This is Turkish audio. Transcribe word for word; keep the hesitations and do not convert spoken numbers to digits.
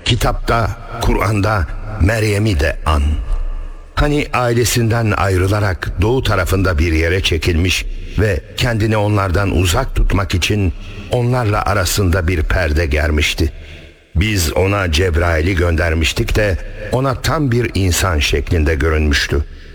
Kitapta, Kur'an'da Meryem'i de an. Hani ailesinden ayrılarak doğu tarafında bir yere çekilmiş ve kendini onlardan uzak tutmak için onlarla arasında bir perde germişti. Biz ona Cebrail'i göndermiştik de ona tam bir insan şeklinde görünmüştü.